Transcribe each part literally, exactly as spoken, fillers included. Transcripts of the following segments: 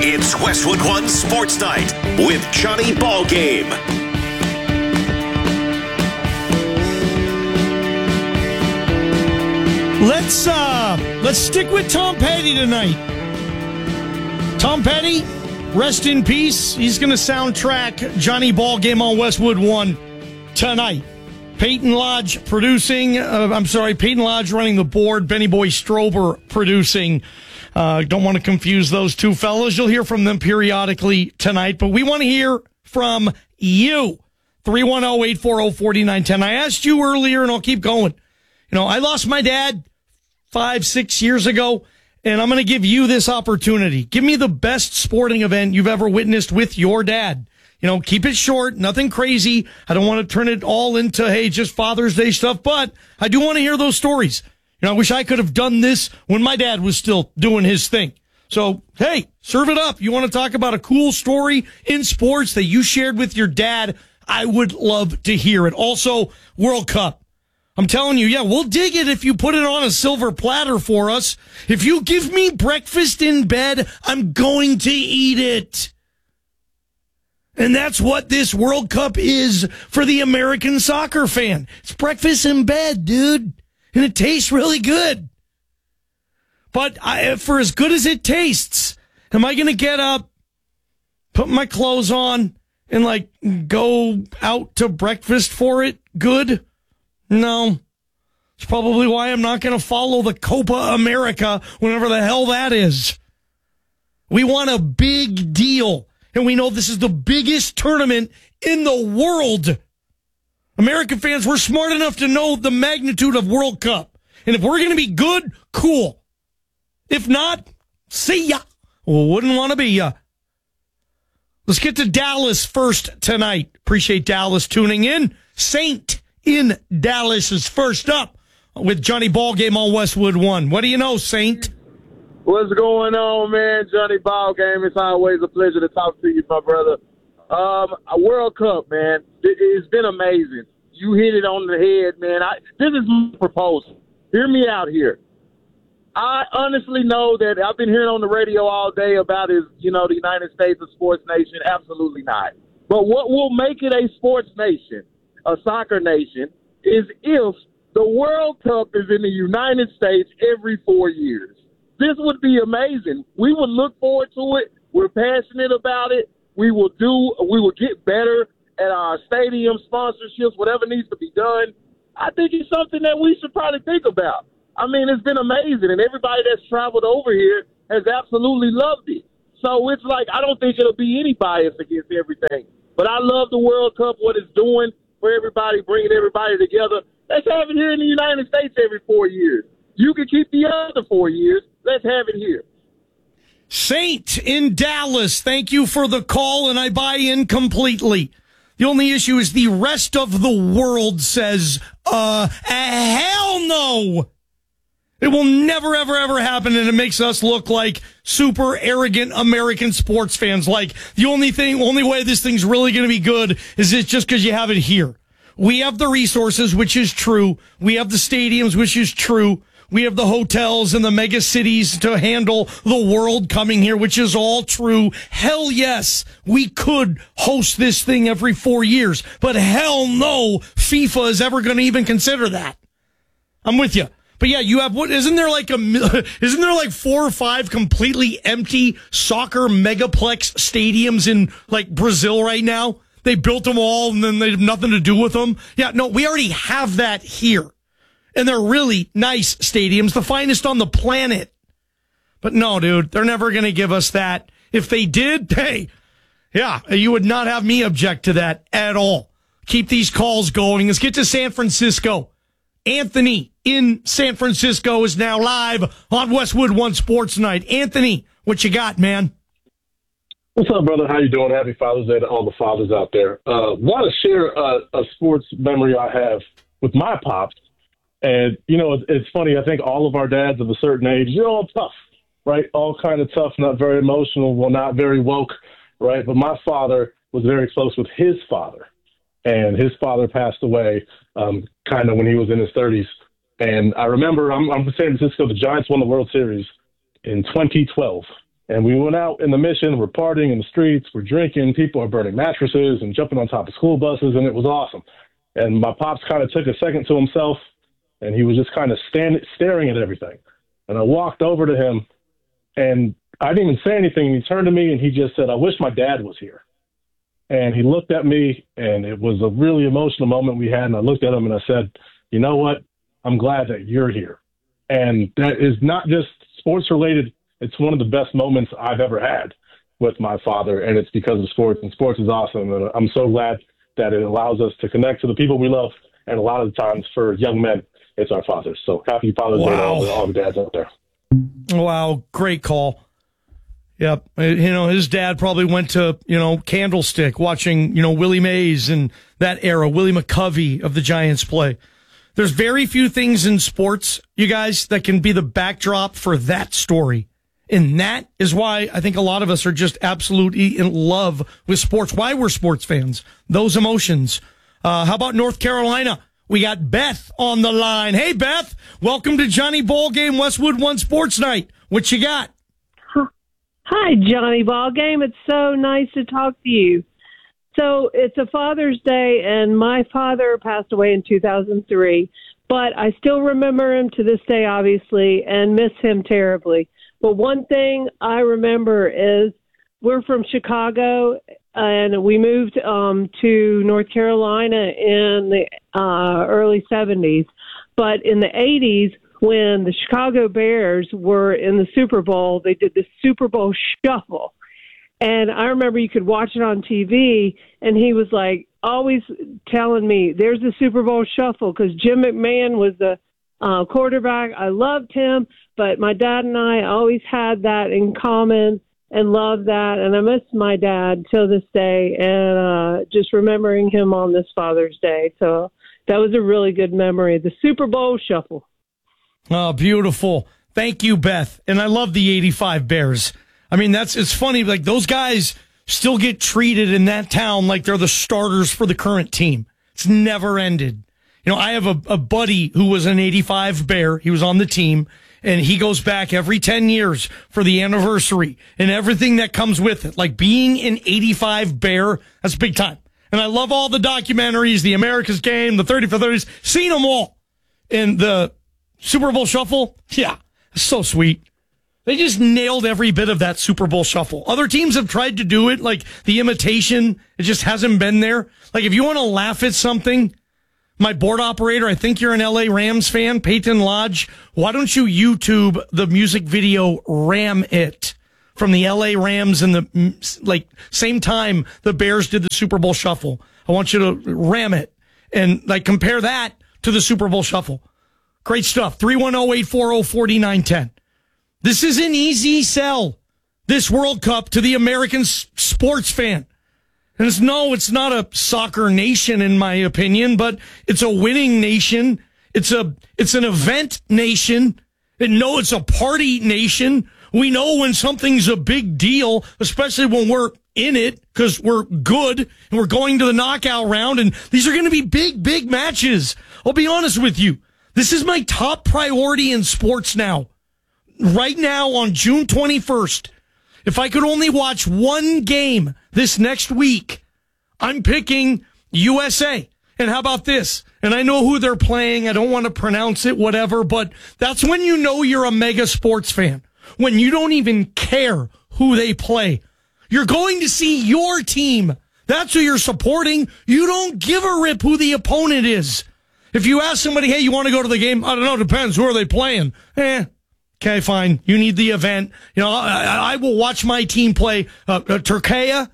It's Westwood One Sports Night with Johnny Ballgame. Let's uh, let's stick with Tom Petty tonight. Tom Petty, rest in peace. He's going to soundtrack Johnny Ballgame on Westwood One tonight. Peyton Lodge producing. Uh, I'm sorry, Peyton Lodge running the board. Benny Boy Strober producing. Uh, don't want to confuse those two fellas. You'll hear from them periodically tonight, but we want to hear from you. three one zero, eight four zero, four nine one zero. I asked you earlier, and I'll keep going. You know, I lost my dad five, six years ago, and I'm going to give you this opportunity. Give me the best sporting event you've ever witnessed with your dad. You know, keep it short, nothing crazy. I don't want to turn it all into, hey, just Father's Day stuff, but I do want to hear those stories. You know, I wish I could have done this when my dad was still doing his thing. So, hey, serve it up. You want to talk about a cool story in sports that you shared with your dad? I would love to hear it. Also, World Cup. I'm telling you, yeah, we'll dig it if you put it on a silver platter for us. If you give me breakfast in bed, I'm going to eat it. And that's what this World Cup is for the American soccer fan. It's breakfast in bed, dude. And it tastes really good. But I, for as good as it tastes, am I going to get up, put my clothes on, and like go out to breakfast for it good? No. It's probably why I'm not going to follow the Copa America, whenever the hell that is. We want a big deal. And we know this is the biggest tournament in the world. American fans, we're smart enough to know the magnitude of World Cup. And if we're going to be good, cool. If not, see ya. Well, wouldn't want to be ya. Let's get to Dallas first tonight. Appreciate Dallas tuning in. Saint in Dallas is first up with Johnny Ballgame on Westwood One. What do you know, Saint? What's going on, man? Johnny Ballgame. It's always a pleasure to talk to you, my brother. Um, a World Cup, man. It, it's been amazing. You hit it on the head, man. I, this is my proposal. Hear me out here. I honestly know that I've been hearing on the radio all day about is, you know, the United States a sports nation. Absolutely not. But what will make it a sports nation, a soccer nation, is if the World Cup is in the United States every four years. This would be amazing. We would look forward to it. We're passionate about it. We will do, we will get better at our stadium sponsorships, whatever needs to be done. I think it's something that we should probably think about. I mean, it's been amazing, and everybody that's traveled over here has absolutely loved it. So it's like, I don't think it'll be any bias against everything. But I love the World Cup, what it's doing for everybody, bringing everybody together. Let's have it here in the United States every four years. You can keep the other four years. Let's have it here. Saint in Dallas, thank you for the call, and I buy in completely. The only issue is the rest of the world says, uh, hell no. It will never, ever, ever happen, and it makes us look like super arrogant American sports fans. Like, the only thing, only way this thing's really going to be good is it just because you have it here. We have the resources, which is true. We have the stadiums, which is true. We have the hotels and the mega cities to handle the world coming here, which is all true. Hell yes, we could host this thing every four years, but hell no, FIFA is ever going to even consider that. I'm with you. But yeah, you have what? Isn't there like a? Isn't there like four or five completely empty soccer megaplex stadiums in like Brazil right now? They built them all and then they have nothing to do with them. Yeah, no, we already have that here. And they're really nice stadiums, the finest on the planet. But no, dude, they're never going to give us that. If they did, hey, yeah, you would not have me object to that at all. Keep these calls going. Let's get to San Francisco. Anthony in San Francisco is now live on Westwood One Sports Night. Anthony, what you got, man? What's up, brother? How you doing? Happy Father's Day to all the fathers out there. Uh, want to share a, a sports memory I have with my pops. And, you know, it's, it's funny. I think all of our dads of a certain age, you're all tough, right? All kind of tough, not very emotional, well, not very woke, right? But my father was very close with his father. And his father passed away um, kind of when he was in his thirties. And I remember, I'm, I'm from San Francisco, the Giants won the World Series in twenty twelve. And we went out in the mission. We're partying in the streets. We're drinking. People are burning mattresses and jumping on top of school buses, and it was awesome. And my pops kind of took a second to himself, and he was just kind of stand, staring at everything. And I walked over to him, and I didn't even say anything. And he turned to me, and he just said, "I wish my dad was here." And he looked at me, and it was a really emotional moment we had. And I looked at him, and I said, "You know what? I'm glad that you're here." And that is not just sports related. It's one of the best moments I've ever had with my father, and it's because of sports. And sports is awesome. And I'm so glad that it allows us to connect to the people we love. And a lot of the times for young men, it's our fathers. So happy Father's Day to all the, all the dads out there. Wow, great call. Yep. You know, his dad probably went to, you know, Candlestick watching, you know, Willie Mays and that era, Willie McCovey of the Giants play. There's very few things in sports, you guys, that can be the backdrop for that story. And that is why I think a lot of us are just absolutely in love with sports, why we're sports fans, those emotions. Uh, how about North Carolina? We got Beth on the line. Hey, Beth, welcome to Johnny Ballgame Westwood One Sports Night. What you got? Hi, Johnny Ballgame. It's so nice to talk to you. So it's a Father's Day, and my father passed away in two thousand three, but I still remember him to this day, obviously, and miss him terribly. But one thing I remember is we're from Chicago, and we moved um, to North Carolina in the uh, early seventies. But in the eighties, when the Chicago Bears were in the Super Bowl, they did the Super Bowl Shuffle. And I remember you could watch it on T V, and he was like always telling me, there's the Super Bowl Shuffle, because Jim McMahon was the uh, quarterback. I loved him, but my dad and I always had that in common and loved that. And I miss my dad till this day, and uh, just remembering him on this Father's Day. So that was a really good memory, the Super Bowl Shuffle. Oh, beautiful. Thank you, Beth. And I love the eighty-five Bears. I mean, that's, it's funny, like those guys still get treated in that town like they're the starters for the current team. It's never ended. You know, I have a, a buddy who was an eighty-five Bear. He was on the team, and he goes back every ten years for the anniversary and everything that comes with it. Like being an eighty-five Bear, that's big time. And I love all the documentaries, the America's Game, the thirty for thirties, seen them all. And the Super Bowl Shuffle, yeah, so sweet. They just nailed every bit of that Super Bowl Shuffle. Other teams have tried to do it, like the imitation. It just hasn't been there. Like if you want to laugh at something, my board operator, I think you're an L A Rams fan, Peyton Lodge. Why don't you YouTube the music video Ram It from the L A Rams and the like same time the Bears did the Super Bowl Shuffle. I want you to ram it and like compare that to the Super Bowl Shuffle. Great stuff. three one zero, eight four zero, four nine one zero. This is an easy sell, this World Cup, to the American s- sports fan. And it's no, it's not a soccer nation, in my opinion, but it's a winning nation. It's a, it's an event nation. And no, it's a party nation. We know when something's a big deal, especially when we're in it, because we're good and we're going to the knockout round. And these are going to be big, big matches. I'll be honest with you. This is my top priority in sports now. Right now on June twenty-first, if I could only watch one game this next week, I'm picking U S A. And how about this? And I know who they're playing. I don't want to pronounce it, whatever, but that's when you know you're a mega sports fan. When you don't even care who they play. You're going to see your team. That's who you're supporting. You don't give a rip who the opponent is. If you ask somebody, hey, you want to go to the game? I don't know. Depends. Who are they playing? Eh. Okay, fine. You need the event. You know, I, I will watch my team play uh, uh, Turkey.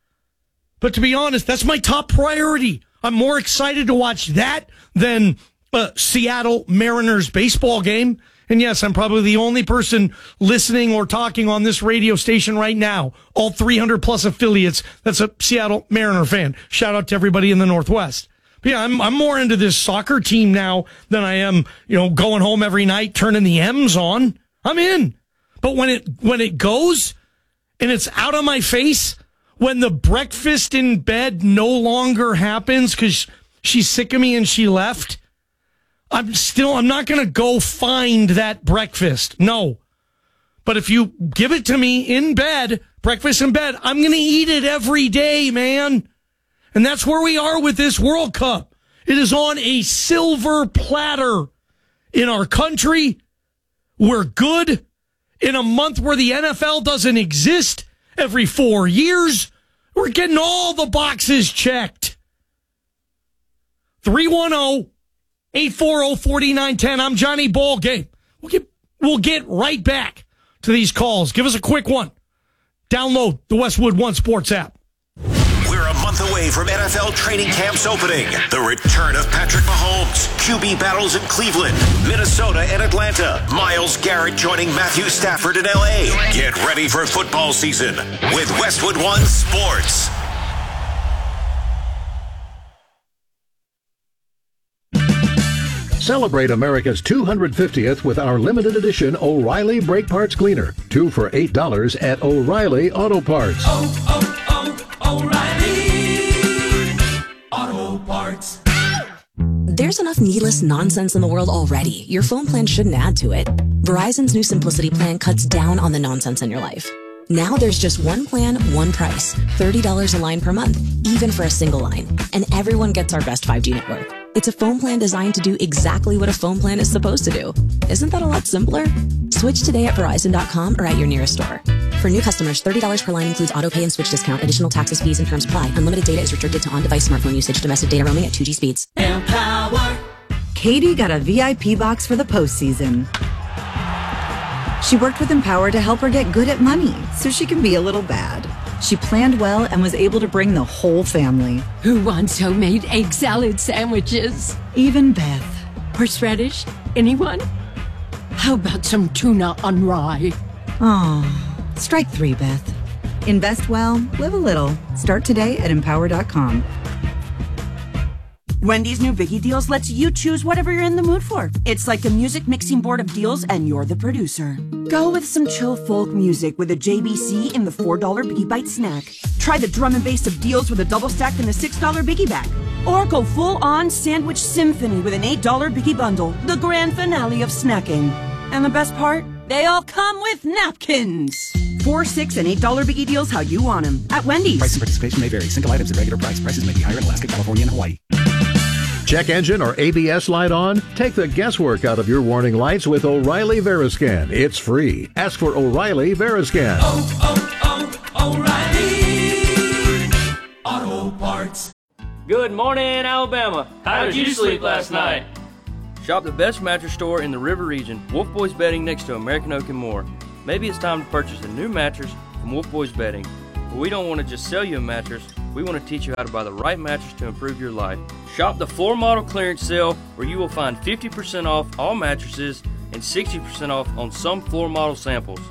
But to be honest, that's my top priority. I'm more excited to watch that than uh, Seattle Mariners baseball game. And yes, I'm probably the only person listening or talking on this radio station right now. All three hundred plus affiliates. That's a Seattle Mariner fan. Shout out to everybody in the Northwest. But yeah, I'm, I'm more into this soccer team now than I am, you know, going home every night, turning the M's on. I'm in. But when it, when it goes and it's out of my face, when the breakfast in bed no longer happens because she's sick of me and she left, I'm still, I'm not going to go find that breakfast. No. But if you give it to me in bed, breakfast in bed, I'm going to eat it every day, man. And that's where we are with this World Cup. It is on a silver platter in our country. We're good. In a month where the N F L doesn't exist every four years, we're getting all the boxes checked. three one zero, eight four zero, four nine one zero. I'm Johnny Ballgame. We'll get, we'll get right back to these calls. Give us a quick one. Download the Westwood One Sports app. We're a month away from N F L training camps opening. The return of Patrick Mahomes, Q B battles in Cleveland, Minnesota, and Atlanta. Myles Garrett joining Matthew Stafford in L A. Get ready for football season with Westwood One Sports. Celebrate America's two hundred fiftieth with our limited edition O'Reilly Brake Parts Cleaner. Two for eight dollars at O'Reilly Auto Parts. Oh, oh, oh, O'Reilly Auto Parts. There's enough needless nonsense in the world already. Your phone plan shouldn't add to it. Verizon's new Simplicity plan cuts down on the nonsense in your life. Now there's just one plan, one price. thirty dollars a line per month, even for a single line. And everyone gets our best five G network. It's a phone plan designed to do exactly what a phone plan is supposed to do. Isn't that a lot simpler? Switch today at Verizon dot com or at your nearest store. For new customers, thirty dollars per line includes auto pay and switch discount. Additional taxes, fees, and terms apply. Unlimited data is restricted to on-device smartphone usage. Domestic data roaming at two G speeds. Empower. Katie got a V I P box for the postseason. She worked with Empower to help her get good at money so she can be a little bad. She planned well and was able to bring the whole family. Who wants homemade egg salad sandwiches? Even Beth. Horseradish? Anyone? How about some tuna on rye? Oh, strike three, Beth. Invest well, live a little. Start today at empower dot com. Wendy's new Biggie Deals lets you choose whatever you're in the mood for. It's like a music mixing board of deals, and you're the producer. Go with some chill folk music with a J B C in the four dollar Biggie Bite snack. Try the drum and bass of deals with a double stack in the six dollar Biggie bag. Or go full-on sandwich symphony with an eight dollar Biggie bundle, the grand finale of snacking. And the best part? They all come with napkins. Four, six, and eight dollar Biggie Deals how you want them at Wendy's. Price and participation may vary. Single items at regular price. Prices may be higher in Alaska, California, and Hawaii. Check engine or A B S light on? Take the guesswork out of your warning lights with O'Reilly Veriscan. It's free. Ask for O'Reilly Veriscan. Oh, oh, oh, O'Reilly Auto Parts. Good morning, Alabama. How did you sleep last night? Shop the best mattress store in the River Region, Wolf Boys Bedding, next to American Oak and more. Maybe it's time to purchase a new mattress from Wolf Boys Bedding. But we don't want to just sell you a mattress. We want to teach you how to buy the right mattress to improve your life. Shop the floor model clearance sale where you will find fifty percent off all mattresses and sixty percent off on some floor model samples.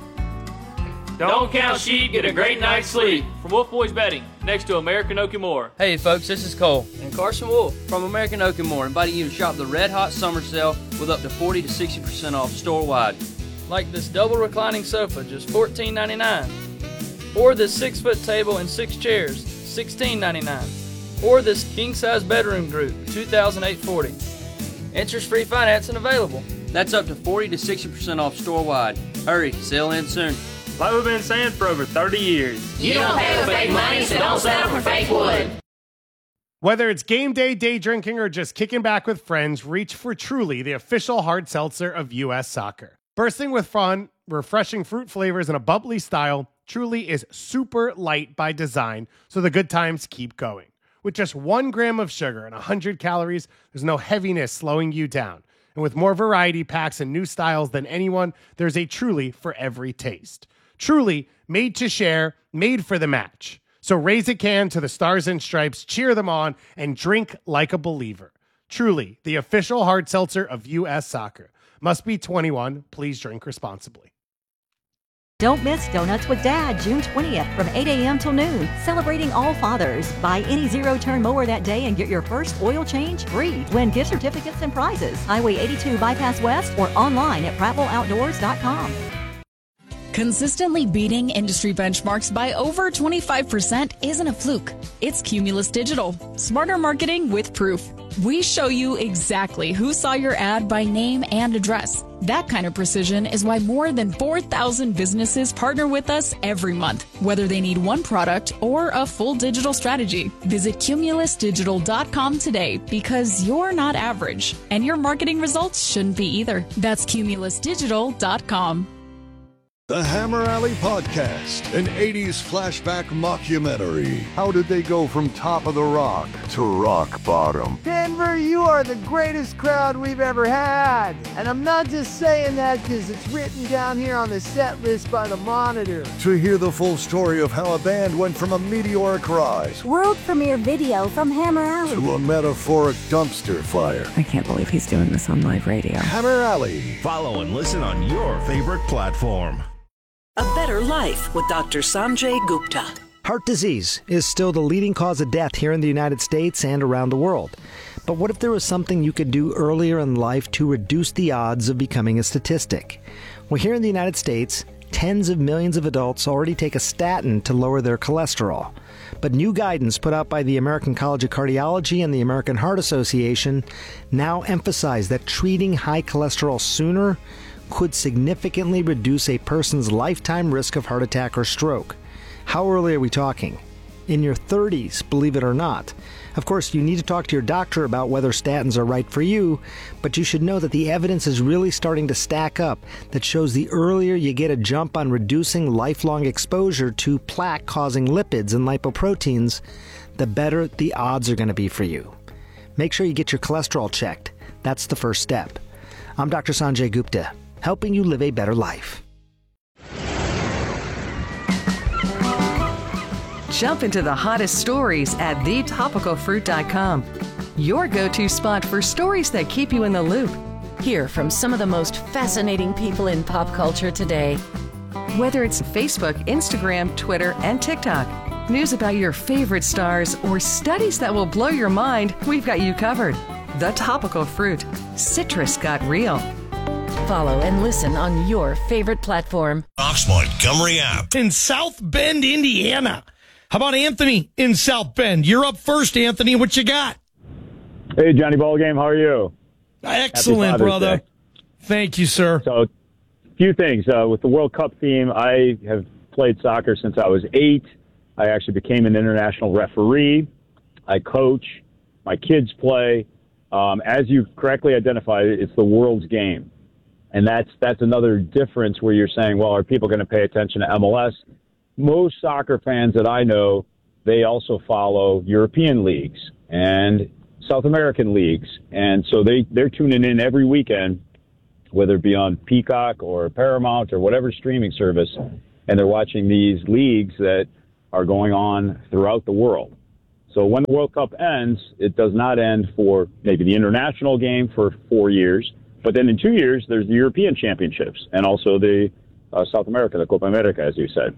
Don't count sheep, get a great night's sleep. From Wolf Boys Bedding, next to American Oak and More. Hey folks, this is Cole and Carson Wolf from American Oak and More, inviting you to shop the Red Hot Summer Sale with up to forty to sixty percent off store-wide. Like this double reclining sofa, just fourteen ninety-nine. Or this six-foot table and six chairs, sixteen ninety-nine. Or this king-size bedroom group, two thousand eight hundred forty dollars. Interest-free financing available. That's up to forty to sixty percent off store-wide. Hurry, sale ends soon. Like we've been saying for over thirty years. You don't pay with fake money, so don't settle for fake wood. Whether it's game day, day drinking, or just kicking back with friends, reach for Truly, the official hard seltzer of U S Soccer. Bursting with fun, refreshing fruit flavors, and a bubbly style, Truly is super light by design, so the good times keep going. With just one gram of sugar and one hundred calories, there's no heaviness slowing you down. And with more variety packs and new styles than anyone, there's a Truly for every taste. Truly, made to share, made for the match. So raise a can to the Stars and Stripes, cheer them on, and drink like a believer. Truly, the official hard seltzer of U S Soccer. Must be twenty-one. Please drink responsibly. Don't miss Donuts with Dad, June twentieth from eight a.m. till noon. Celebrating all fathers. Buy any zero-turn mower that day and get your first oil change free. Win gift certificates and prizes. Highway eighty-two Bypass West or online at prattville outdoors dot com. Consistently beating industry benchmarks by over twenty-five percent isn't a fluke. It's Cumulus Digital. Smarter marketing with proof. We show you exactly who saw your ad by name and address. That kind of precision is why more than four thousand businesses partner with us every month, whether they need one product or a full digital strategy. Visit cumulus digital dot com today because you're not average, and your marketing results shouldn't be either. That's cumulus digital dot com. The Hammer Alley Podcast, an eighties flashback mockumentary. How did they go from top of the rock to rock bottom? Denver, you are the greatest crowd we've ever had. And I'm not just saying that because it's written down here on the set list by the Monitor. To hear the full story of how a band went from a meteoric rise world premiere video from Hammer Alley to a metaphoric dumpster fire. I can't believe he's doing this on live radio. Hammer Alley. Follow and listen on your favorite platform. A Better Life with Doctor Sanjay Gupta. Heart disease is still the leading cause of death here in the United States and around the world. But what if there was something you could do earlier in life to reduce the odds of becoming a statistic? Well, here in the United States, tens of millions of adults already take a statin to lower their cholesterol. But new guidance put out by the American College of Cardiology and the American Heart Association now emphasize that treating high cholesterol sooner could significantly reduce a person's lifetime risk of heart attack or stroke. How early are we talking? In your thirties, believe it or not. Of course, you need to talk to your doctor about whether statins are right for you, but you should know that the evidence is really starting to stack up that shows the earlier you get a jump on reducing lifelong exposure to plaque-causing lipids and lipoproteins, the better the odds are going to be for you. Make sure you get your cholesterol checked. That's the first step. I'm Doctor Sanjay Gupta, helping you live a better life. Jump into the hottest stories at the topical fruit dot com. Your go-to spot for stories that keep you in the loop. Hear from some of the most fascinating people in pop culture today. Whether it's Facebook, Instagram, Twitter, and TikTok, news about your favorite stars, or studies that will blow your mind, we've got you covered. The Topical Fruit. Citrus got real. Follow and listen on your favorite platform. Fox Montgomery app. In South Bend, Indiana. How about Anthony in South Bend? You're up first, Anthony. What you got? Hey, Johnny Ballgame. How are you? Excellent, brother. Day. Thank you, sir. So, a few things. Uh, with the World Cup theme, I have played soccer since I was eight. I actually became an international referee. I coach. My kids play. Um, as you correctly identified, it's the world's game. And that's that's another difference where you're saying, well, are people going to pay attention to M L S? Most soccer fans that I know, they also follow European leagues and South American leagues. And so they, they're tuning in every weekend, whether it be on Peacock or Paramount or whatever streaming service, and they're watching these leagues that are going on throughout the world. So when the World Cup ends, it does not end for maybe the international game for four years. But then in two years, there's the European Championships and also the uh, South America, the Copa America, as you said.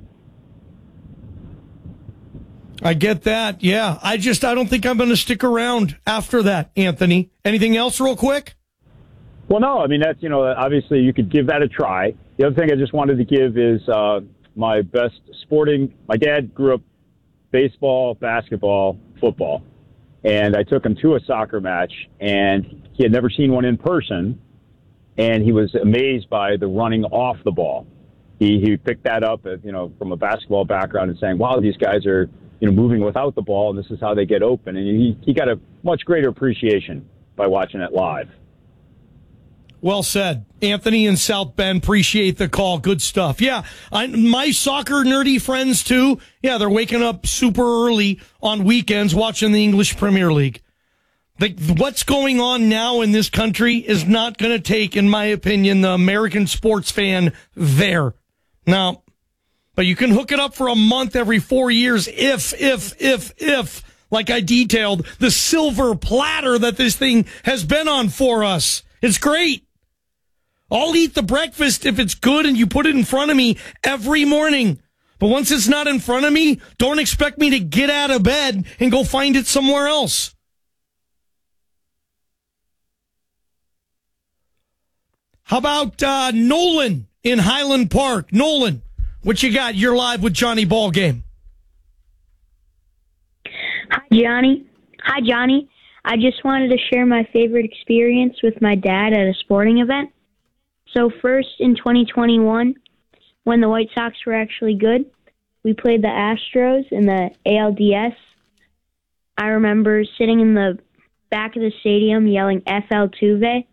I get that. Yeah. I just, I don't think I'm going to stick around after that, Anthony. Anything else real quick? Well, no. I mean, that's, you know, obviously you could give that a try. The other thing I just wanted to give is uh, my best sporting. My dad grew up baseball, basketball, football. And I took him to a soccer match, and he had never seen one in person. And he was amazed by the running off the ball. He he picked that up, you know, from a basketball background and saying, wow, these guys are, you know, moving without the ball, and this is how they get open. And he, he got a much greater appreciation by watching it live. Well said. Anthony in South Bend, appreciate the call. Good stuff. Yeah, I, my soccer nerdy friends, too, yeah, they're waking up super early on weekends watching the English Premier League. The, what's going on now in this country is not going to take, in my opinion, the American sports fan there. Now, but you can hook it up for a month every four years if, if, if, if, like I detailed, the silver platter that this thing has been on for us. It's great. I'll eat the breakfast if it's good and you put it in front of me every morning. But once it's not in front of me, don't expect me to get out of bed and go find it somewhere else. How about uh, Nolan in Highland Park? Nolan, what you got? You're live with Johnny Ballgame. Hi, Johnny. Hi, Johnny. I just wanted to share my favorite experience with my dad at a sporting event. So first, in twenty twenty-one, when the White Sox were actually good, we played the Astros in the A L D S. I remember sitting in the back of the stadium yelling F L Tuve.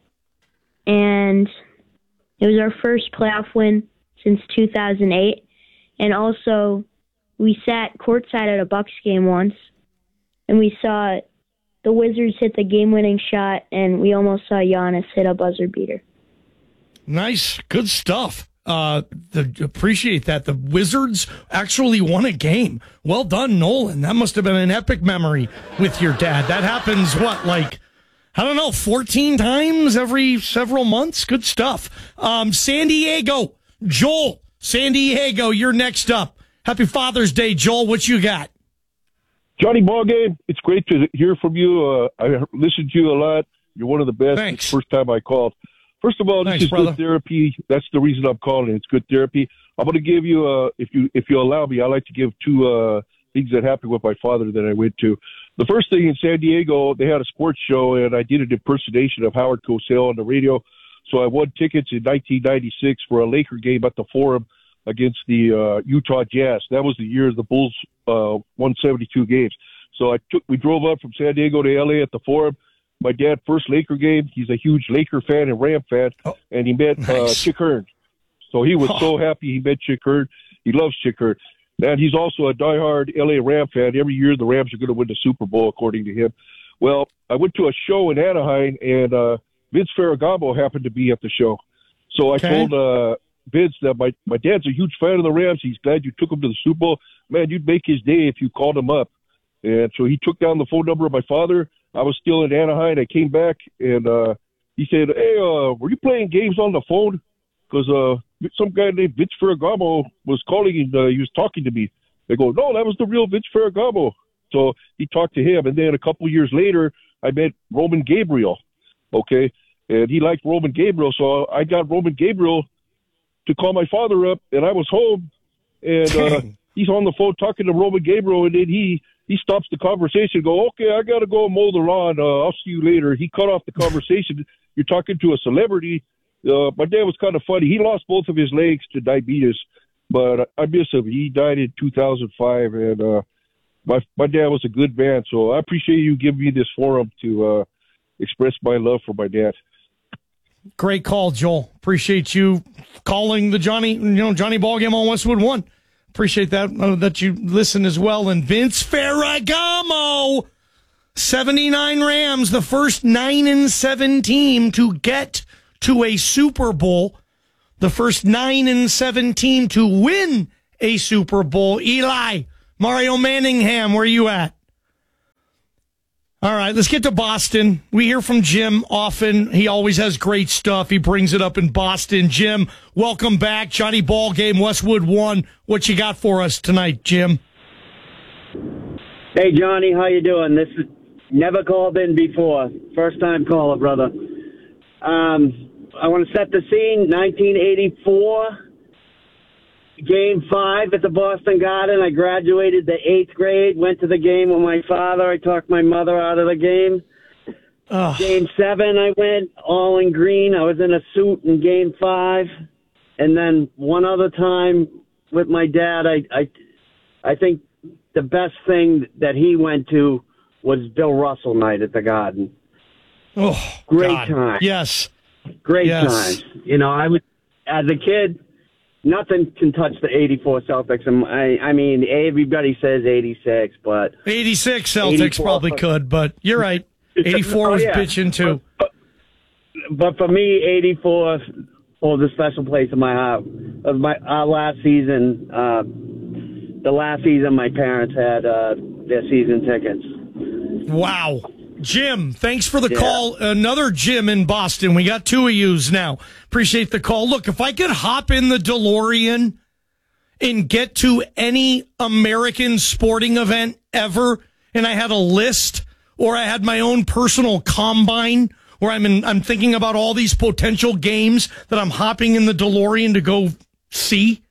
And it was our first playoff win since two thousand eight. And also, we sat courtside at a Bucks game once, and we saw the Wizards hit the game-winning shot, and we almost saw Giannis hit a buzzer beater. Nice. Good stuff. Uh, the, appreciate that. The Wizards actually won a game. Well done, Nolan. That must have been an epic memory with your dad. That happens, what, like, I don't know, fourteen times every several months? Good stuff. Um, San Diego. Joel, San Diego, you're next up. Happy Father's Day, Joel. What you got? Johnny Ballgame, it's great to hear from you. Uh, I listened to you a lot. You're one of the best. Thanks. It's the first time I called. First of all, Thanks, this is brother. good therapy. That's the reason I'm calling. It's good therapy. I'm going to give you, uh, if you if you allow me, I like to give two uh, things that happened with my father that I went to. The first thing in San Diego, they had a sports show, and I did an impersonation of Howard Cosell on the radio. So I won tickets in nineteen ninety-six for a Laker game at the Forum against the uh, Utah Jazz. That was the year the Bulls uh, won seventy-two games. So I took, we drove up from San Diego to L A at the Forum. My dad, first Laker game, he's a huge Laker fan and Ram fan, oh, and he met nice. uh, Chick Hearn. So he was oh. so happy he met Chick Hearn. He loves Chick Hearn. And he's also a diehard L A Ram fan. Every year the Rams are going to win the Super Bowl, according to him. Well, I went to a show in Anaheim, and uh, Vince Ferragamo happened to be at the show. So I okay. told uh, Vince that my, my dad's a huge fan of the Rams. He's glad you took him to the Super Bowl. Man, you'd make his day if you called him up. And so he took down the phone number of my father. I was still in Anaheim. I came back, and uh, he said, hey, uh, were you playing games on the phone? Because uh, some guy named Vince Ferragamo was calling, and uh, he was talking to me. They go, no, that was the real Vince Ferragamo. So he talked to him. And then a couple years later, I met Roman Gabriel, okay? And he liked Roman Gabriel, so I got Roman Gabriel to call my father up, and I was home, and uh, he's on the phone talking to Roman Gabriel, and then he – He stops the conversation and go, okay, I got to go mow the lawn. Uh, I'll see you later. He cut off the conversation. You're talking to a celebrity. Uh, my dad was kind of funny. He lost both of his legs to diabetes, but I miss him. He died in two thousand five, and uh, my my dad was a good man. So I appreciate you giving me this forum to uh, express my love for my dad. Great call, Joel. Appreciate you calling the Johnny, you know, Johnny Ballgame on Westwood One. Appreciate that, uh, that you listen as well. And Vince Ferragamo, seventy-nine Rams, the first nine and seven team to get to a Super Bowl, the first nine and seven team to win a Super Bowl. Eli, Mario Manningham, where are you at? All right, let's get to Boston. We hear from Jim often. He always has great stuff. He brings it up in Boston. Jim, welcome back. Johnny Ballgame, Westwood One. What you got for us tonight, Jim? Hey, Johnny, how you doing? This is never called in before. First time caller, brother. Um, I want to set the scene. nineteen eighty-four, Game five at the Boston Garden. I graduated the eighth grade, went to the game with my father. I talked my mother out of the game. Oh. Game seven, I went all in green. I was in a suit in game five. And then one other time with my dad, I, I, I think the best thing that he went to was Bill Russell night at the Garden. Oh, great God. time. Yes. Great yes. time. You know, I would, as a kid, nothing can touch the eighty-four Celtics. I, I mean, everybody says eighty-six, but... eighty-six Celtics probably could, but you're right. eighty-four oh, was yeah. bitching, too. But, but, but for me, eighty-four holds a special place in my heart. Of my our last season, uh, the last season my parents had uh, their season tickets. Wow. Jim, thanks for the yeah. call. Another Jim in Boston. We got two of yous now. Appreciate the call. Look, if I could hop in the DeLorean and get to any American sporting event ever, and I had a list, or I had my own personal combine, where I'm in, I'm thinking about all these potential games that I'm hopping in the DeLorean to go see,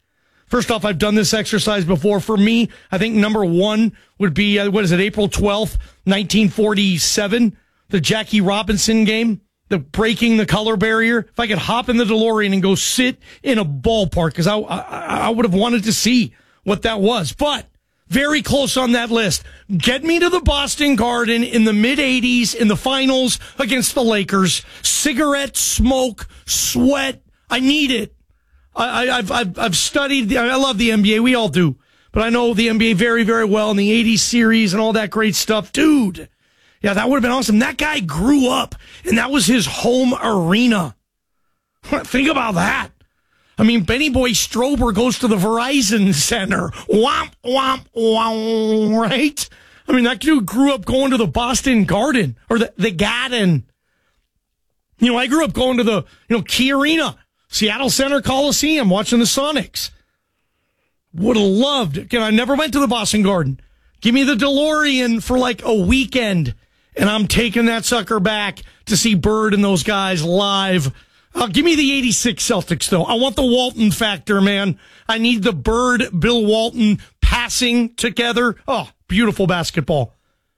First off, I've done this exercise before. For me, I think number one would be, uh, what is it, April twelfth, nineteen forty-seven, the Jackie Robinson game, the breaking the color barrier. If I could hop in the DeLorean and go sit in a ballpark, because I, I, I would have wanted to see what that was. But very close on that list. Get me to the Boston Garden in the mid-eighties in the finals against the Lakers. Cigarette, smoke, sweat. I need it. I, I've, I've, I've studied, I love the N B A, we all do, but I know the N B A very, very well, and the eighties series and all that great stuff. Dude, yeah, that would have been awesome. That guy grew up, and that was his home arena. Think about that. I mean, Benny Boy Strober goes to the Verizon Center. Womp, womp, womp, right? I mean, that dude grew up going to the Boston Garden, or the, the Garden. You know, I grew up going to the, you know, Key Arena, Seattle Center Coliseum, watching the Sonics. Would have loved it. I never went to the Boston Garden. Give me the DeLorean for like a weekend, and I'm taking that sucker back to see Bird and those guys live. Uh, give me the eighty-six Celtics, though. I want the Walton factor, man. I need the Bird, Bill Walton passing together. Oh, beautiful basketball.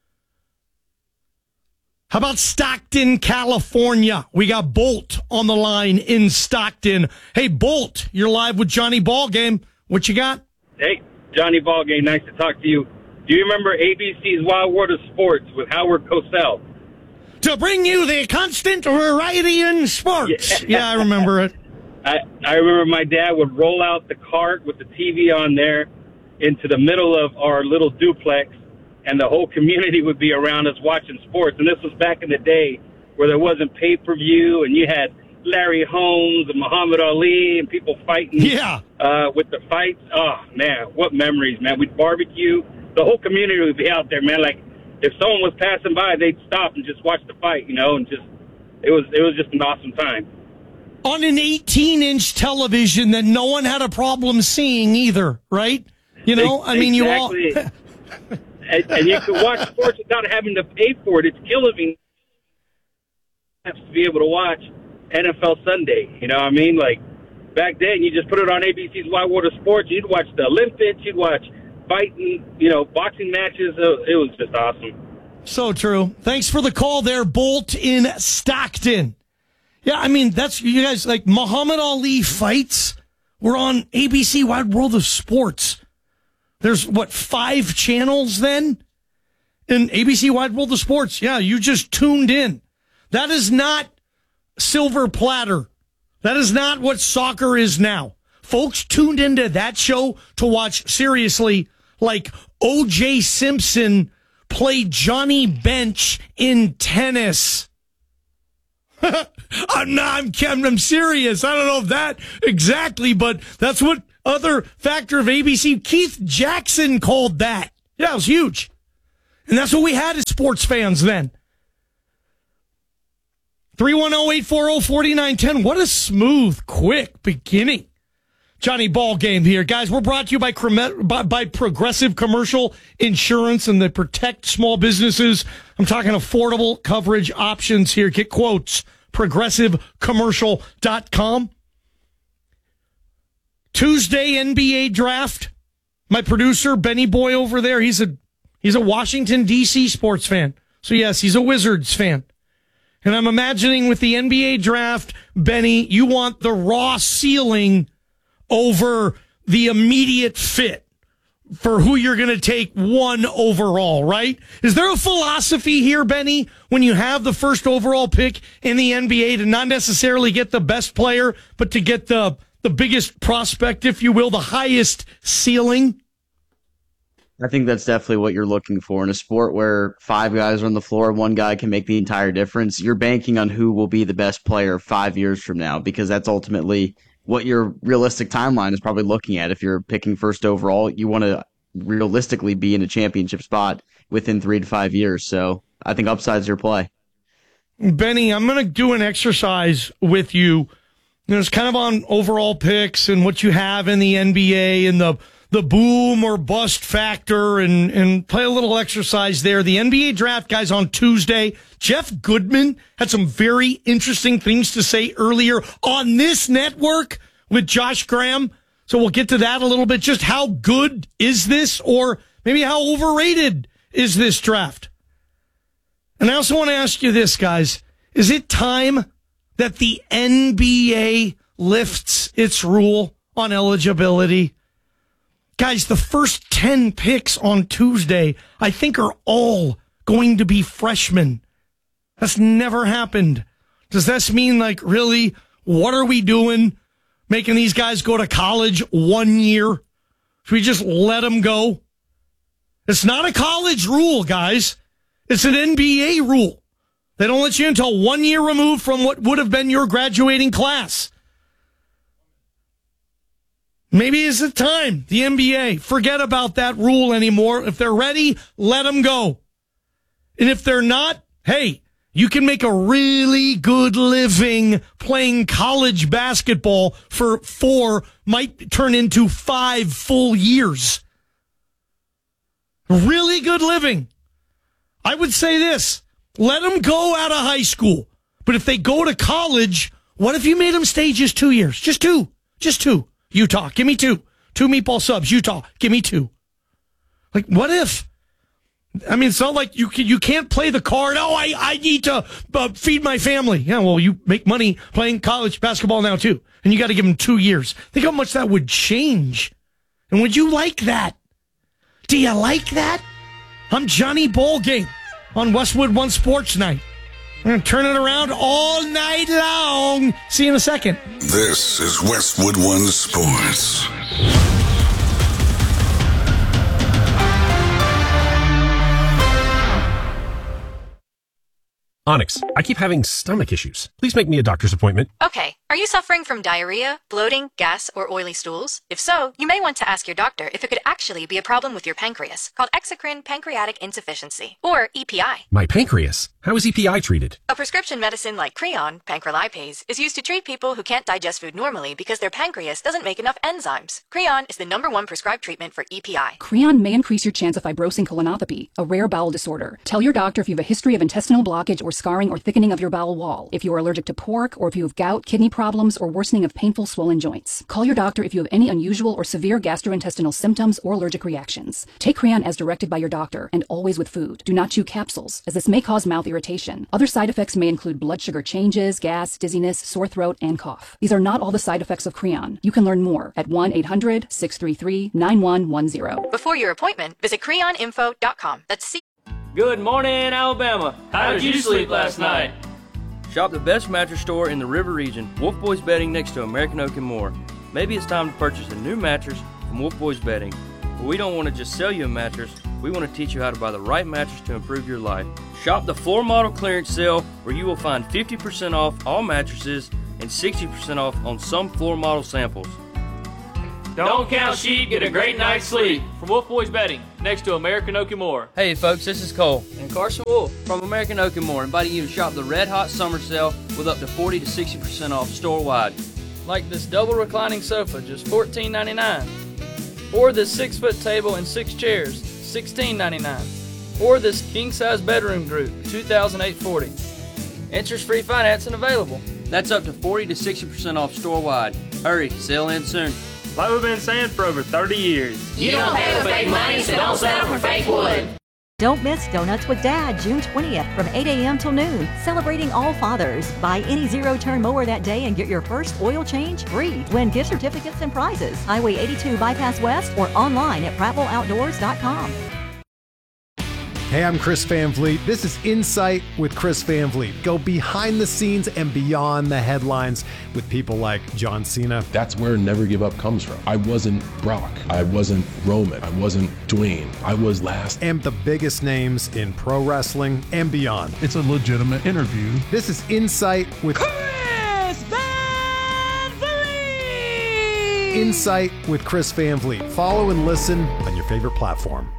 How about Stockton, California? We got Bolt on the line in Stockton. Hey, Bolt, you're live with Johnny Ballgame. What you got? Hey, Johnny Ballgame. Nice to talk to you. Do you remember A B C's Wild World of Sports with Howard Cosell? To bring you the constant variety in sports. Yeah, yeah I remember it. I, I remember my dad would roll out the cart with the T V on there into the middle of our little duplex, and the whole community would be around us watching sports. And this was back in the day where there wasn't pay-per-view, and you had Larry Holmes and Muhammad Ali and people fighting yeah. uh, with the fights. Oh, man, what memories, man. We'd barbecue. The whole community would be out there, man. Like, if someone was passing by, they'd stop and just watch the fight, you know, and just it was it was just an awesome time. On an eighteen-inch television that no one had a problem seeing either, right? You know, I mean, exactly. you all... and, and you could watch sports without having to pay for it. It's killing me to be able to watch N F L Sunday. You know what I mean? Like, back then, you just put it on A B C's Wide World of Sports. You'd watch the Olympics. You'd watch fighting, you know, boxing matches. It was just awesome. So true. Thanks for the call there, Bolt in Stockton. Yeah, I mean, that's, you guys, like, Muhammad Ali fights were on A B C Wide World of Sports. There's, what, five channels then? In A B C Wide World of Sports. Yeah, you just tuned in. That is not silver platter. That is not what soccer is now. Folks tuned into that show to watch, seriously, like O J Simpson play Johnny Bench in tennis. I'm not, I'm, I'm serious. I don't know if that exactly, but that's what other factor of A B C. Keith Jackson called that. Yeah, it was huge. And that's what we had as sports fans then. three one zero, eight four zero, four nine one zero. What a smooth, quick beginning. Johnny Ballgame here. Guys, we're brought to you by, by, by Progressive Commercial Insurance, and they protect small businesses. I'm talking affordable coverage options here. Get quotes. progressive commercial dot com. Tuesday N B A draft. My producer, Benny Boy over there, he's a he's a Washington, D C sports fan. So, yes, he's a Wizards fan. And I'm imagining with the N B A draft, Benny, you want the raw ceiling over the immediate fit for who you're going to take one overall, right? Is there a philosophy here, Benny, when you have the first overall pick in the N B A to not necessarily get the best player, but to get the, the biggest prospect, if you will, the highest ceiling? I think that's definitely what you're looking for in a sport where five guys are on the floor, one guy can make the entire difference. You're banking on who will be the best player five years from now, because that's ultimately what your realistic timeline is probably looking at. If you're picking first overall, you want to realistically be in a championship spot within three to five years. So I think upside's your play. Benny, I'm going to do an exercise with you. It's kind of on overall picks and what you have in the N B A and the the boom or bust factor, and, and play a little exercise there. The N B A draft, guys, on Tuesday. Jeff Goodman had some very interesting things to say earlier on this network with Josh Graham So we'll get to that a little bit. Just how good is this, or maybe how overrated is this draft? And I also want to ask you this, guys. Is it time that the N B A lifts its rule on eligibility? Guys, the first ten picks on Tuesday, I think, are all going to be freshmen. That's never happened. Does this mean, like, really, what are we doing? Making these guys go to college one year? Should we just let them go? It's not a college rule, guys. It's an N B A rule. They don't let you in until one year removed from what would have been your graduating class. Maybe it's the time, the N B A, forget about that rule anymore. If they're ready, let them go. And if they're not, hey, you can make a really good living playing college basketball for four, might turn into five full years. Really good living. I would say this, let them go out of high school. But if they go to college, what if you made them stay just two years? Just two. Just two. Utah, give me two. Two meatball subs. Utah, give me two. Like, what if? I mean, it's not like you can, you can't play the card. Oh, I, I need to uh, feed my family. Yeah, well, you make money playing college basketball now, too. And you got to give them two years. Think how much that would change. And would you like that? Do you like that? I'm Johnny Ballgame on Westwood One Sports Night. I'm going to turn it around all night long. See you in a second. This is Westwood One Sports. Onyx, I keep having stomach issues. Please make me a doctor's appointment. Okay. Are you suffering from diarrhea, bloating, gas, or oily stools? If so, you may want to ask your doctor if it could actually be a problem with your pancreas, called exocrine pancreatic insufficiency, or E P I. My pancreas? How is E P I treated? A prescription medicine like Creon, pancrelipase, is used to treat people who can't digest food normally because their pancreas doesn't make enough enzymes. Creon is the number one prescribed treatment for E P I. Creon may increase your chance of fibrosing colonopathy, a rare bowel disorder. Tell your doctor if you have a history of intestinal blockage or scarring or thickening of your bowel wall, if you are allergic to pork, or if you have gout, kidney problems, or worsening of painful swollen joints. Call your doctor if you have any unusual or severe gastrointestinal symptoms or allergic reactions. Take Creon as directed by your doctor, and always with food. Do not chew capsules, as this may cause mouth irritation. Other side effects may include blood sugar changes, gas, dizziness, sore throat, and cough. These are not all the side effects of Creon. You can learn more at one eight hundred, six three three, nine one one zero. Before your appointment, visit creon info dot com. That's C- Good morning, Alabama. How did you sleep last night? Shop the best mattress store in the River region, Wolf Boys Bedding, next to American Oak and More. Maybe it's time to purchase a new mattress from Wolf Boys Bedding. But we don't want to just sell you a mattress, we want to teach you how to buy the right mattress to improve your life. Shop the floor model clearance sale, where you will find fifty percent off all mattresses and sixty percent off on some floor model samples. Don't count sheep, get a great night's sleep. From Wolf Boys Bedding, next to American Oak and More. Hey folks, this is Cole and Carson Wolf from American Oak and More, inviting you to shop the Red Hot Summer Sale with up to forty to sixty percent off store-wide. Like this double reclining sofa, just fourteen ninety-nine. Or this six-foot table and six chairs, sixteen ninety-nine. Or this king-size bedroom group, two thousand eight hundred forty dollars. Interest-free financing available. That's up to forty to sixty percent off store-wide. Hurry, sale ends soon. Like we've been saying for over thirty years. You don't pay with fake money, so don't settle for fake wood. Don't miss Donuts with Dad, June twentieth from eight a.m. till noon. Celebrating all fathers. Buy any zero-turn mower that day and get your first oil change free. Win gift certificates and prizes. Highway eighty-two Bypass West or online at prattville outdoors dot com. Hey, I'm Chris Van Vliet. This is Insight with Chris Van Vliet. Go behind the scenes and beyond the headlines with people like John Cena. That's where Never Give Up comes from. I wasn't Brock. I wasn't Roman. I wasn't Dwayne. I was last. And the biggest names in pro wrestling and beyond. It's a legitimate interview. This is Insight with Chris Van Vliet! Insight with Chris Van Vliet. Follow and listen on your favorite platform.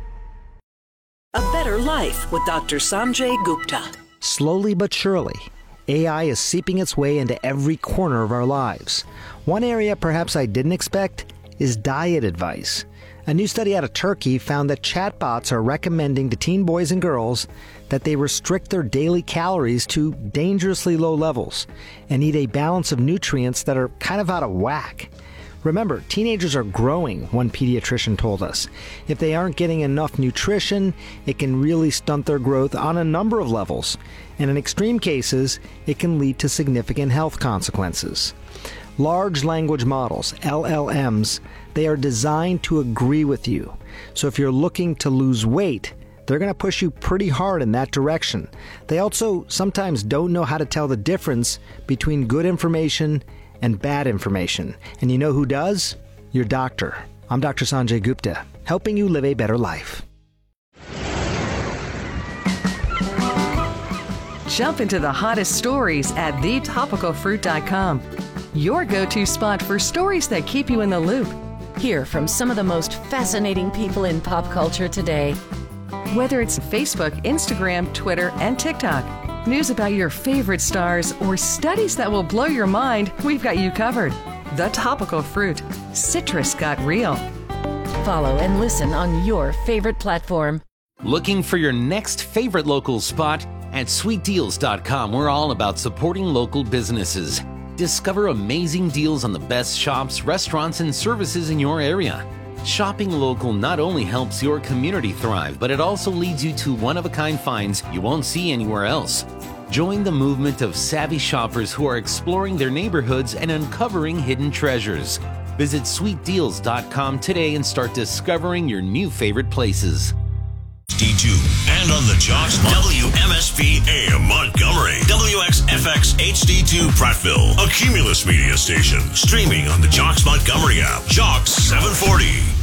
A Better Life with Doctor Sanjay Gupta. Slowly but surely, A I is seeping its way into every corner of our lives. One area perhaps I didn't expect is diet advice. A new study out of Turkey found that chatbots are recommending to teen boys and girls that they restrict their daily calories to dangerously low levels and eat a balance of nutrients that are kind of out of whack. Remember, teenagers are growing, one pediatrician told us. If they aren't getting enough nutrition, it can really stunt their growth on a number of levels. And in extreme cases, it can lead to significant health consequences. Large language models, L L Ms, they are designed to agree with you. So if you're looking to lose weight, they're going to push you pretty hard in that direction. They also sometimes don't know how to tell the difference between good information and bad information. And you know who does? Your doctor. I'm Doctor Sanjay Gupta, helping you live a better life. Jump into the hottest stories at the topical fruit dot com. Your go-to spot for stories that keep you in the loop. Hear from some of the most fascinating people in pop culture today. Whether it's Facebook, Instagram, Twitter, and TikTok, news about your favorite stars, or studies that will blow your mind, we've got you covered. The Topical Fruit. Citrus got real. Follow and listen on your favorite platform. Looking for your next favorite local spot? At sweet deals dot com, we're all about supporting local businesses. Discover amazing deals on the best shops, restaurants, and services in your area. Shopping local not only helps your community thrive, but it also leads you to one-of-a-kind finds you won't see anywhere else. Join the movement of savvy shoppers who are exploring their neighborhoods and uncovering hidden treasures. Visit sweet deals dot com today and start discovering your new favorite places. D two and on the Jocks W M S P A M Montgomery, W X F X H D two Prattville, a Cumulus media station, streaming on the Jocks Montgomery app. Jocks seven forty.